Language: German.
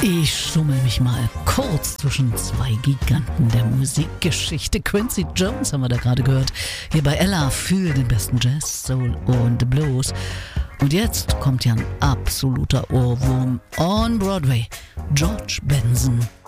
Ich schummel mich mal kurz zwischen zwei Giganten der Musikgeschichte. Quincy Jones haben wir da gerade gehört. Hier bei Ella für den besten Jazz, Soul und Blues. Und jetzt kommt ja ein absoluter Ohrwurm on Broadway. George Benson